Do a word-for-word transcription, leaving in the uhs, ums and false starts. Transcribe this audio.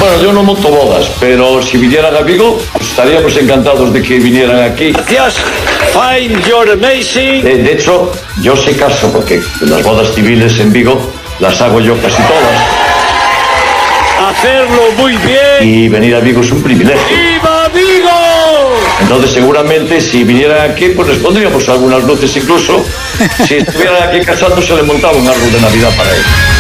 Bueno, yo no monto bodas, pero si vinieran a Vigo, pues estaríamos encantados de que vinieran aquí. Gracias. Fine, you're amazing. De, de hecho, yo sé caso porque las bodas civiles en Vigo las hago yo casi todas. Hacerlo muy bien. Y venir a Vigo es un privilegio. ¡Viva Vigo! Entonces, seguramente, si vinieran aquí, pues les pondríamos algunas luces incluso. Si estuvieran aquí casándose, le montaba un árbol de Navidad para ellos.